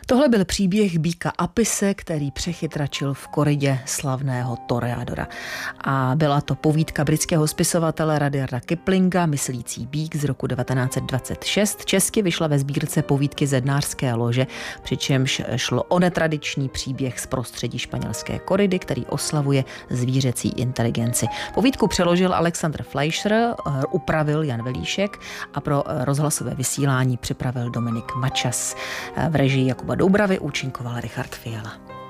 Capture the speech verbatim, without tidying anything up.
Tohle byl příběh býka Apise, který přechytračil v koridě slavného toreadora. A byla to povídka britského spisovatele Rudyarda Kiplinga Myslící býk z roku devatenáct set dvacet šest. Česky vyšla ve sbírce Povídky Zednářské lože, přičemž šlo o netradiční příběh z prostředí španělské koridy, který oslavuje zvířecí inteligenci. Povídku přeložil Alexandr Fleischer, upravil Jan Velíšek a pro rozhlasové vysílání připravil Dominik Mačas. V režii Jakuba Doubravy účinkoval Richard Fiala.